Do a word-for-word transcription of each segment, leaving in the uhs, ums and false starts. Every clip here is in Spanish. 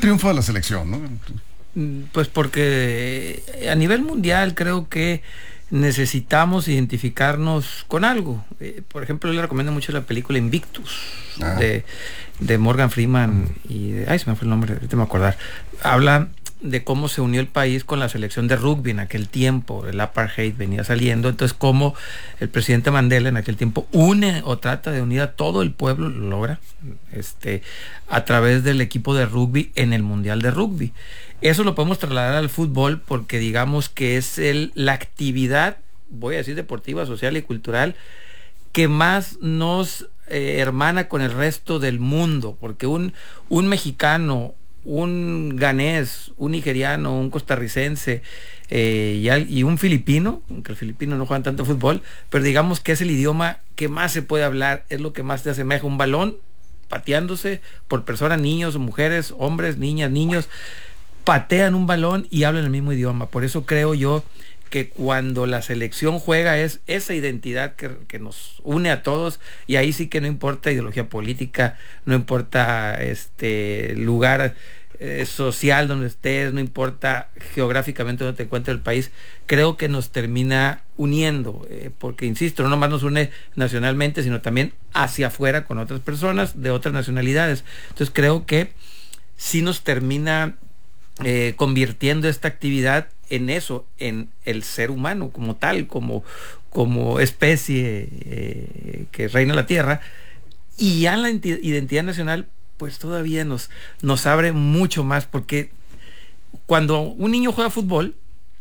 triunfo de la selección, ¿no? Pues porque a nivel mundial creo que necesitamos identificarnos con algo. Eh, por ejemplo, yo le recomiendo mucho la película Invictus, ah. de, de Morgan Freeman y de, ay, se me fue el nombre, ahorita me voy a acordar. Habla de cómo se unió el país con la selección de rugby en aquel tiempo. El apartheid venía saliendo, entonces cómo el presidente Mandela en aquel tiempo une o trata de unir a todo el pueblo, lo logra, este, a través del equipo de rugby en el Mundial de Rugby. Eso lo podemos trasladar al fútbol porque digamos que es el, la actividad, voy a decir deportiva, social y cultural, que más nos eh, hermana con el resto del mundo, porque un, un mexicano, un ganés, un nigeriano, un costarricense eh, y, al, y un filipino, aunque el filipino no juegan tanto fútbol, pero digamos que es el idioma que más se puede hablar, es lo que más te asemeja un balón pateándose por persona, niños, mujeres, hombres, niñas, niños, patean un balón y hablan el mismo idioma. Por eso creo yo que cuando la selección juega es esa identidad que, que nos une a todos, y ahí sí que no importa ideología política, no importa este lugar eh, social donde estés, no importa geográficamente donde te encuentres el país, creo que nos termina uniendo, eh, porque insisto, no nomás nos une nacionalmente, sino también hacia afuera con otras personas de otras nacionalidades. Entonces creo que sí nos termina eh, convirtiendo esta actividad en eso, en el ser humano como tal, como, como especie eh, que reina la tierra. Y ya la identidad nacional pues todavía nos, nos abre mucho más, porque cuando un niño juega fútbol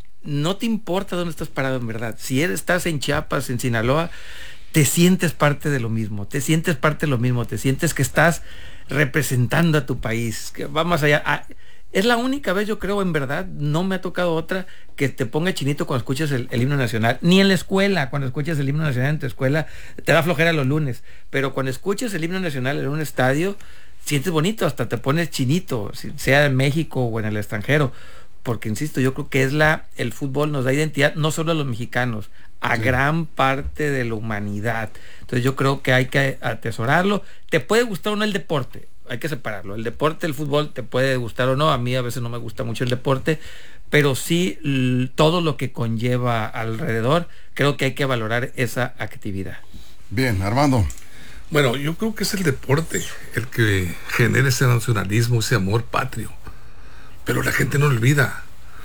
no te importa dónde estás parado en verdad. Si eres, estás en Chiapas, en Sinaloa, te sientes parte de lo mismo, te sientes parte de lo mismo, te sientes que estás representando a tu país, que va más allá. Ah, es la única vez, yo creo, en verdad, no me ha tocado otra que te ponga chinito cuando escuchas el, el himno nacional. Ni en la escuela, cuando escuchas el himno nacional en tu escuela, te da flojera los lunes. Pero cuando escuchas el himno nacional en un estadio, sientes bonito, hasta te pones chinito, sea en México o en el extranjero. Porque, insisto, yo creo que es la el fútbol nos da identidad, no solo a los mexicanos, a sí. gran parte de la humanidad. Entonces yo creo que hay que atesorarlo. Te puede gustar o no el deporte, hay que separarlo. El deporte, el fútbol, te puede gustar o no. A mí a veces no me gusta mucho el deporte, pero sí l- todo lo que conlleva alrededor, creo que hay que valorar esa actividad. Bien, Armando. Bueno, yo creo que es el deporte el que genera ese nacionalismo, ese amor patrio. Pero la gente no olvida,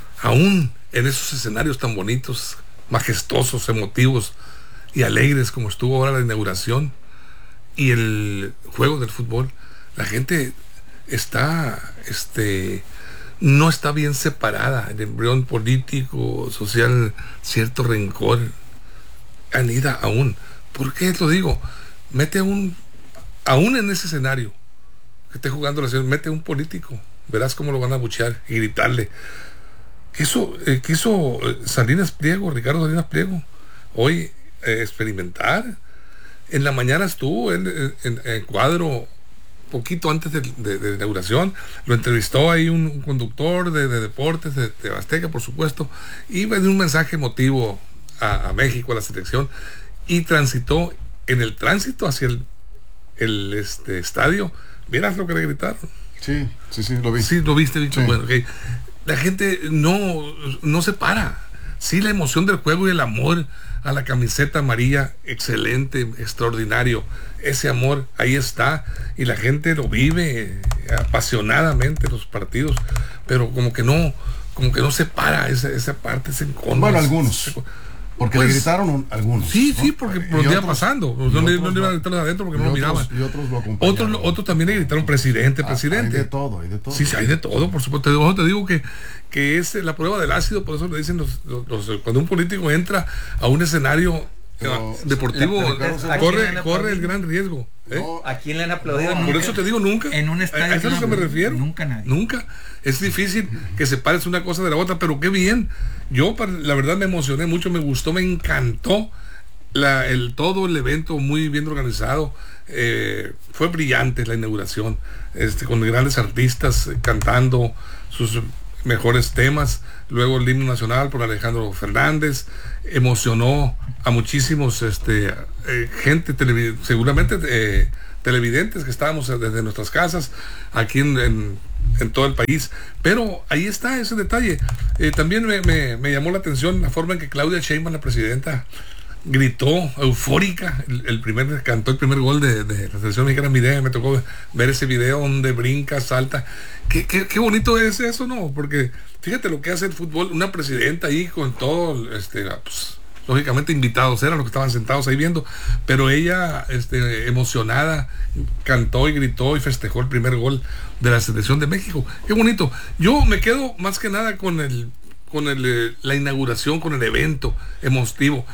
aún en esos escenarios tan bonitos, majestuosos, emotivos y alegres como estuvo ahora la inauguración y el juego del fútbol, la gente está, este, no está bien separada. El embrión político, social, cierto rencor, anida aún. ¿Por qué lo digo? Mete un, aún en ese escenario que esté jugando la selección, mete un político, verás cómo lo van a buchear y gritarle. Quiso, eh, quiso Salinas Pliego, Ricardo Salinas Pliego, hoy eh, experimentar. En la mañana estuvo en, en, en cuadro, poquito antes de, de, de la inauguración, lo entrevistó ahí un, un conductor de, de deportes de, de Azteca, por supuesto, y dio un mensaje emotivo a, a México, a la selección, y transitó, en el tránsito hacia el, el este, estadio, ¿vieras lo que le gritaron? Sí, sí, sí, lo vi. Sí, lo viste, Víctor. Sí. Bueno, okay. La gente no, no se para. Sí, la emoción del juego y el amor a la camiseta amarilla, excelente, extraordinario. Ese amor ahí está y la gente lo vive apasionadamente los partidos, pero como que no, como que no se para esa, esa parte, ese encono. Bueno, algunos. Porque pues, le gritaron un, algunos. Sí, ¿no? sí, porque lo iba pasando. No le iban a gritar adentro porque no lo miraban. Y otros lo acompañaron. Otros, otros también le gritaron presidente, ah, presidente. Hay de todo, hay de todo. Sí, sí, hay de todo, por supuesto. Te, te digo que, que es la prueba del ácido, por eso le dicen los, los, los cuando un político entra a un escenario pero, deportivo, la, corre, corre el gran riesgo. ¿eh? No, ¿a quién le han aplaudido? No, nunca, por eso te digo, nunca. En un estadio. ¿A eso es lo que me refiero? Nunca nadie. Nunca. Es difícil que separes una cosa de la otra, pero qué bien. Yo, la verdad, me emocioné mucho, me gustó, me encantó la, el, todo el evento muy bien organizado. Eh, fue brillante la inauguración, este, con grandes artistas eh, cantando sus mejores temas. Luego el himno nacional por Alejandro Fernández emocionó a muchísimos este, eh, gente, seguramente eh, televidentes que estábamos desde nuestras casas aquí en, en, en todo el país. Pero ahí está ese detalle. Eh, también me, me, me llamó la atención la forma en que Claudia Sheinbaum, la presidenta, gritó eufórica el, el primer cantó el primer gol de, de la selección mexicana. Mire, me tocó ver ese video donde brinca, salta. Qué, qué, qué bonito es eso, ¿no? Porque fíjate lo que hace el fútbol, una presidenta ahí con todo, este, pues, lógicamente invitados eran los que estaban sentados ahí viendo, pero ella, este, emocionada, cantó y gritó y festejó el primer gol de la selección de México. Qué bonito. Yo me quedo más que nada con el, con el, la inauguración, con el evento emotivo.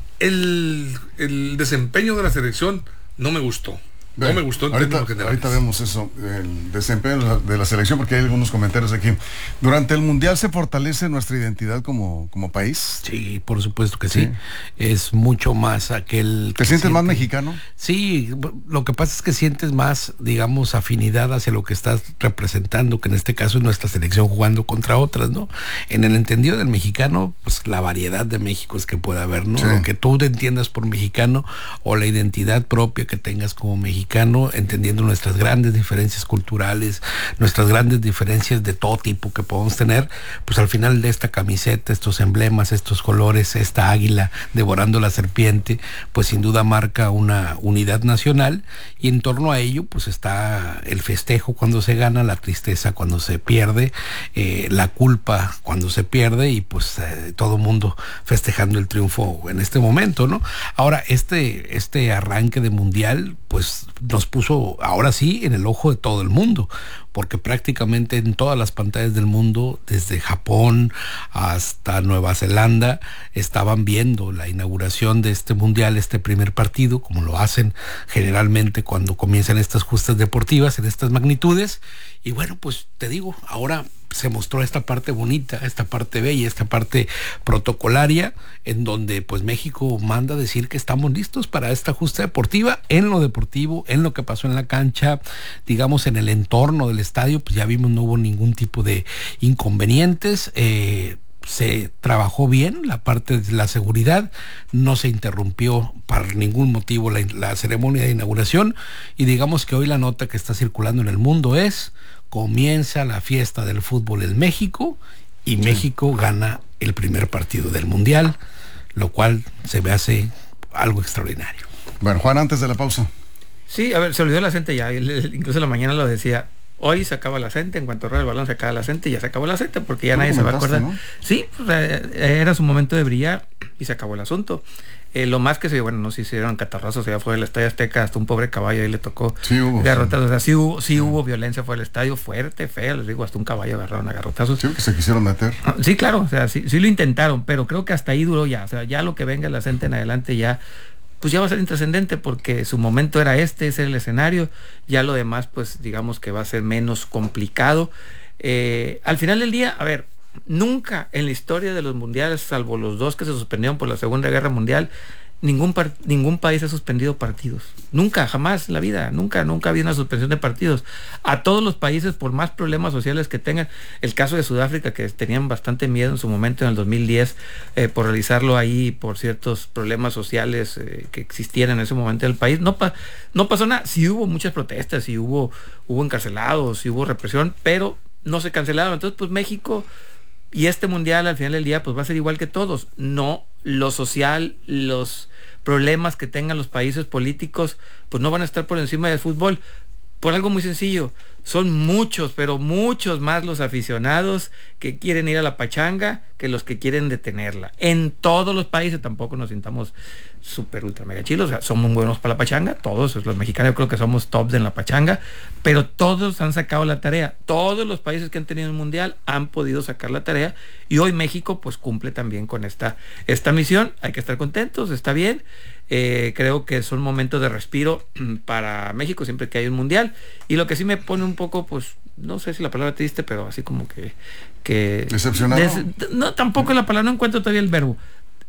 El, el desempeño de la selección no me gustó. No me gustó en ahorita, términos generales. ahorita vemos eso, el desempeño de la, de la selección, porque hay algunos comentarios aquí. ¿Durante el Mundial se fortalece nuestra identidad como, como país? Sí, por supuesto que sí. sí. Es mucho más aquel... ¿Te sientes siente... más mexicano? Sí, lo que pasa es que sientes más, digamos, afinidad hacia lo que estás representando, que en este caso es nuestra selección jugando contra otras, ¿no? En el entendido del mexicano, pues la variedad de Méxicos que pueda haber, ¿no? Sí. Lo que tú te entiendas por mexicano o la identidad propia que tengas como mexicano, entendiendo nuestras grandes diferencias culturales, nuestras grandes diferencias de todo tipo que podemos tener, pues al final de esta camiseta, estos emblemas, estos colores, esta águila devorando la serpiente, pues sin duda marca una unidad nacional, y en torno a ello pues está el festejo cuando se gana, la tristeza cuando se pierde, eh, la culpa cuando se pierde, y pues eh, todo mundo festejando el triunfo en este momento, ¿no? Ahora, este, este arranque de mundial, pues nos puso ahora sí en el ojo de todo el mundo, porque prácticamente en todas las pantallas del mundo, desde Japón hasta Nueva Zelanda, estaban viendo la inauguración de este mundial, este primer partido, como lo hacen generalmente cuando comienzan estas justas deportivas en estas magnitudes. Y bueno, pues te digo, ahora se mostró esta parte bonita, esta parte bella, esta parte protocolaria, en donde pues México manda a decir que estamos listos para esta justa deportiva, en lo deportivo, en lo que pasó en la cancha, digamos en el entorno del estadio, pues ya vimos, no hubo ningún tipo de inconvenientes. eh, Se trabajó bien la parte de la seguridad, no se interrumpió por ningún motivo la, la ceremonia de inauguración, y digamos que hoy la nota que está circulando en el mundo es: comienza la fiesta del fútbol en México, y sí. México gana el primer partido del mundial, lo cual se me hace algo extraordinario. Bueno, Juan, antes de la pausa. Sí, a ver, se olvidó la gente ya, incluso en la mañana lo decía. Hoy se acaba la gente, en cuanto rueda el balón se acaba la gente, y ya se acabó la gente, porque ya nadie se va a acordar, ¿no? Sí, pues, eh, era su momento de brillar y se acabó el asunto. Eh, lo más que se, bueno, no se hicieron catarrazos, ya fue del Estadio Azteca, hasta un pobre caballo ahí le tocó sí, hubo, garrotazos, sí. o sea, sí hubo, sí hubo violencia fuera del estadio, fuerte, fea, les digo, hasta un caballo agarraron a garrotazos. Sí, que se quisieron meter. Sí, claro, o sea, sí, sí lo intentaron, pero creo que hasta ahí duró ya, o sea, ya lo que venga la gente en adelante ya, pues ya va a ser intrascendente, porque su momento era este, ese era el escenario, ya lo demás pues digamos que va a ser menos complicado. Eh, al final del día, a ver, nunca en la historia de los mundiales, salvo los dos que se suspendieron por la Segunda Guerra Mundial, ningún par, ningún país ha suspendido partidos, nunca, jamás en la vida, nunca, nunca ha habido una suspensión de partidos. A todos los países, por más problemas sociales que tengan, el caso de Sudáfrica, que tenían bastante miedo en su momento en el dos mil diez eh, por realizarlo ahí, por ciertos problemas sociales eh, que existían en ese momento en el país, no, pa, no pasó nada. Sí hubo muchas protestas, sí hubo, hubo encarcelados, sí hubo represión, pero no se cancelaron. Entonces pues México y este mundial al final del día pues va a ser igual que todos. No, lo social, los problemas que tengan los países políticos pues no van a estar por encima del fútbol, por algo muy sencillo. Son muchos, pero muchos más los aficionados que quieren ir a la pachanga que los que quieren detenerla. En todos los países, tampoco nos sintamos súper ultra mega chilos, o sea, somos buenos para la pachanga, todos los mexicanos, yo creo que somos tops en la pachanga, pero todos han sacado la tarea. Todos los países que han tenido un mundial han podido sacar la tarea, y hoy México pues cumple también con esta, esta misión. Hay que estar contentos, está bien. Eh, creo que son momentos de respiro para México siempre que hay un mundial, y lo que sí me pone un poco, pues no sé si la palabra triste, pero así como que, que decepcionado. Des, no, tampoco la palabra, no encuentro todavía el verbo,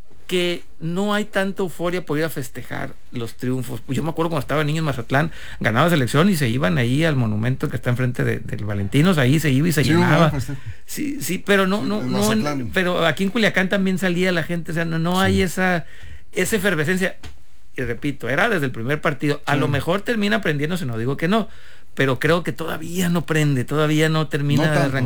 que no hay tanta euforia por ir a festejar los triunfos. Yo me acuerdo cuando estaba niño en Mazatlán, ganaba selección y se iban ahí al monumento que está enfrente de, del Valentinos, ahí se iba y se sí, llenaba. Pues, sí, sí, pero no, no, no, no, pero aquí en Culiacán también salía la gente, o sea, no, no hay sí. esa, esa efervescencia. y repito, era desde el primer partido. A sí. lo mejor termina aprendiéndose, no digo que no, pero creo que todavía no prende, todavía no termina no de arrancar.